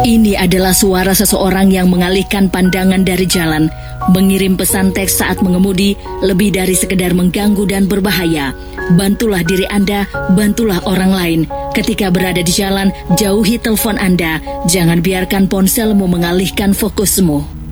Ini adalah suara seseorang yang mengalihkan pandangan dari jalan. Mengirim pesan teks saat mengemudi lebih dari sekedar mengganggu dan berbahaya. Bantulah diri Anda, bantulah orang lain. Ketika berada di jalan, jauhi telepon Anda. Jangan biarkan ponselmu mengalihkan fokusmu.